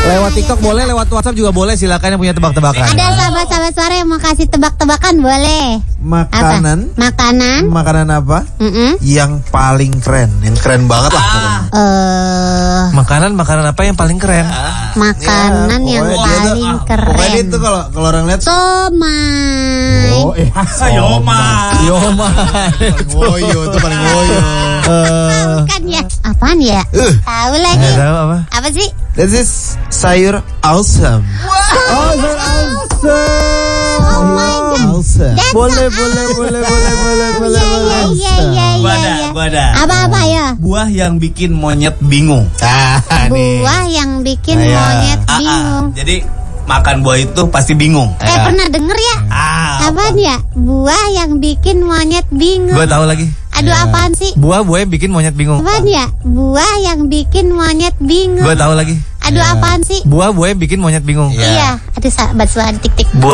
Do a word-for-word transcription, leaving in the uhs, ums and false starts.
Lewat TikTok boleh, lewat WhatsApp juga boleh. Silakan yang punya tebak-tebakan. Ada sahabat-sahabat suara yang mau kasih tebak-tebakan boleh. Makanan. Apa? Makanan. Makanan apa? Mm-mm. Yang paling keren, yang keren banget lah. Eh, Makanan, makanan apa yang paling keren? makanan Ya, yang pokoknya dia paling tuh- keren. Pokoknya itu kalau kalau orang lihat Somai. oh, eh, Yoma. Yoma. paling woyo itu paling woyo. Eh, Bukan ya? Apaan ya? Uh. Tahu lagi. nggak tahu apa? Apa sih? This is sayur awesome. Oh, awesome. Oh my god. Awesome. That's Boleh, so boleh, boleh, boleh, boleh, boleh, boleh. Iya, iya, Gua iya, ada, iya. gua ada. Apa-apa ya? Buah yang bikin monyet bingung. Ah, nih. Buah yang bikin Iya. monyet Ah, ah. bingung. Jadi makan buah itu pasti bingung. Eh pernah denger ya? Ah, Apaan ya? Buah yang bikin monyet bingung. Gue tahu lagi. Aduh, apaan sih? Buah buah yang bikin monyet bingung. Apaan ya? Buah yang bikin monyet bingung. Gue tahu lagi. Aduh, apaan sih? Buah buah yang bikin monyet bingung. Iya. Aduh, sahabat suara tik-tik.